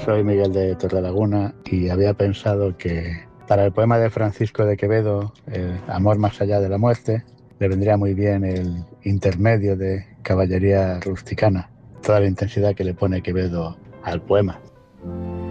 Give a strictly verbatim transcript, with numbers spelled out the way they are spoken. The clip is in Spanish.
Soy Miguel de Torrelaguna y había pensado que para el poema de Francisco de Quevedo, el Amor más allá de la muerte, le vendría muy bien el intermedio de Caballería rusticana, toda la intensidad que le pone Quevedo al poema.